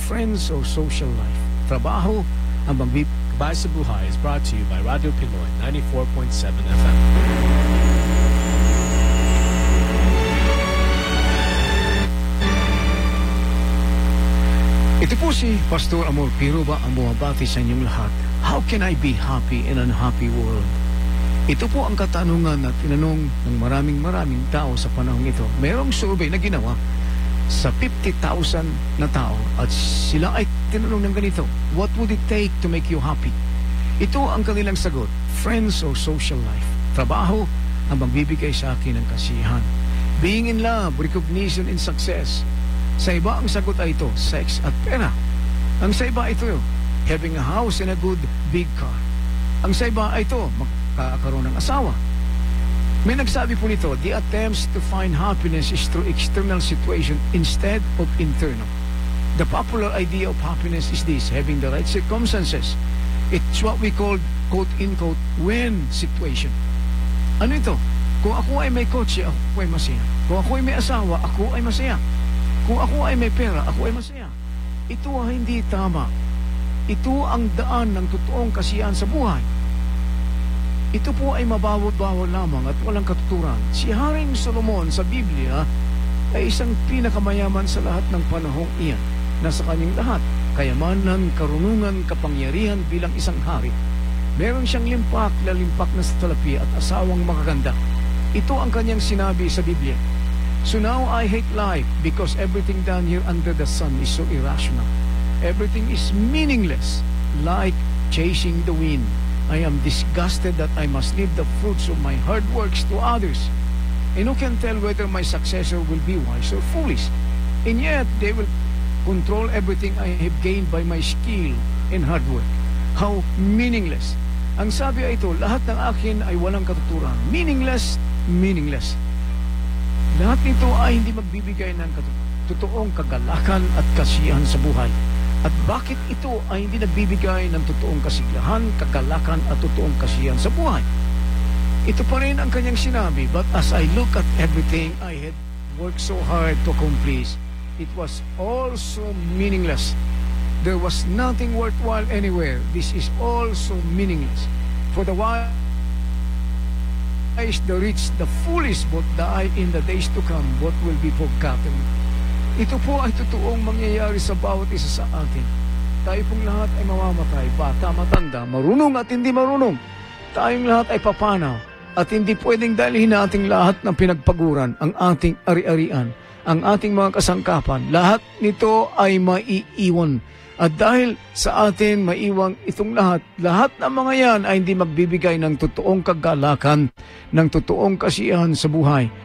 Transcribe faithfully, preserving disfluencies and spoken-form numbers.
friends o social life. Trabaho ang magbibigay sa buhay is brought to you by Radio Pinoy ninety-four point seven F M. Ito po si Pastor Amor Piroba ang bumabati sa inyong lahat. How can I be happy in an unhappy world? Ito po ang katanungan na tinanong ng maraming maraming tao sa panahong ito. Mayroong survey na ginawa sa fifty thousand na tao at sila ay tinanong ng ganito, what would it take to make you happy? Ito ang kanilang sagot, friends or social life. Trabaho ang magbibigay sa akin ng kasiyahan. Being in love, recognition and success. Sa iba ang sagot ay ito, sex at pera. Ang sa iba ito, having a house and a good big car. Ang sa iba ay ito, magkakaroon ng asawa. May nagsabi po nito, the attempts to find happiness is through external situation instead of internal. The popular idea of happiness is this, having the right circumstances. It's what we call, quote-unquote, win situation. Ano ito? Kung ako ay may kotse, ako ay masaya. Kung ako ay may asawa, ako ay masaya. Kung ako ay may pera, ako ay masaya. Ito ay hindi tama. Ito ang daan ng totoong kasiyahan sa buhay. Ito po ay mabawal-bawal lamang at walang katuturan. Si Haring Solomon sa Biblia ay isang pinakamayaman sa lahat ng panahong iyan. Nasa kanyang lahat, kayamanan, karunungan, kapangyarihan bilang isang hari. Meron siyang limpak na limpak na salapi at asawang makaganda. Ito ang kanyang sinabi sa Biblia. So now I hate life because everything done here under the sun is so irrational. Everything is meaningless, like chasing the wind. I am disgusted that I must leave the fruits of my hard works to others. And who can tell whether my successor will be wise or foolish? And yet, they will control everything I have gained by my skill and hard work. How meaningless. Ang sabi ay ito, lahat ng akin ay walang katuturan. Meaningless, meaningless. Lahat nito ay hindi magbibigay ng totoong kagalakan at kasiyahan sa buhay. At bakit ito ay hindi nagbibigay ng totoong kasiglahan, kagalakan at totoong kasiyahan sa buhay? Ito pa rin ang kanyang sinabi, but as I look at everything I had worked so hard to accomplish, it was all so meaningless. There was nothing worthwhile anywhere. This is all so meaningless. For the wise, the rich, the foolish both die in the days to come, what will be forgotten. Ito po ay totoong mangyayari sa bawat isa sa atin. Tayo pong lahat ay mamamatay, bata, matanda, marunong at hindi marunong. Tayong lahat ay papanaw at hindi pwedeng dalhin na ating lahat ng pinagpaguran, ang ating ari-arian, ang ating mga kasangkapan. Lahat nito ay maiiwan. At dahil sa atin maiwang itong lahat, lahat ng mga yan ay hindi magbibigay ng totoong kagalakan, ng totoong kasiyahan sa buhay.